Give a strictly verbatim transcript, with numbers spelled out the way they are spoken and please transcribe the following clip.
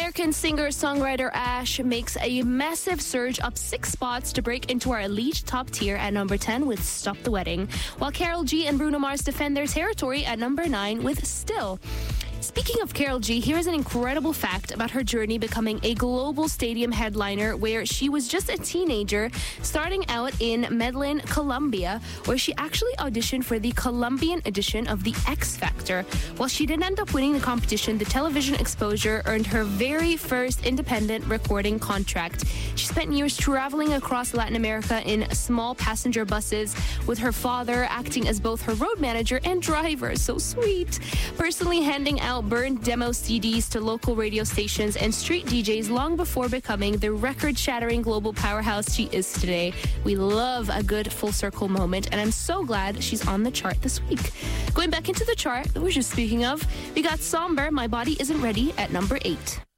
American singer-songwriter Ash makes a massive surge up six spots to break into our elite top tier at number ten with Stop the Wedding, while Karol G and Bruno Mars defend their territory at number nine with Still. Speaking of Karol G, here's an incredible fact about her journey becoming a global stadium headliner where she was just a teenager starting out in Medellin, Colombia, where she actually auditioned for the Colombian edition of The X Factor. While she didn't end up winning the competition, the television exposure earned her very first independent recording contract. She spent years traveling across Latin America in small passenger buses with her father acting as both her road manager and driver. So sweet. Personally handing out burned demo C Ds to local radio stations and street D Js long before becoming the record-shattering global powerhouse she is today. We love a good full circle moment, and I'm so glad she's on the chart this week. Going back into the chart that we're just speaking of, we got Somber, My Body Isn't Ready at number eight.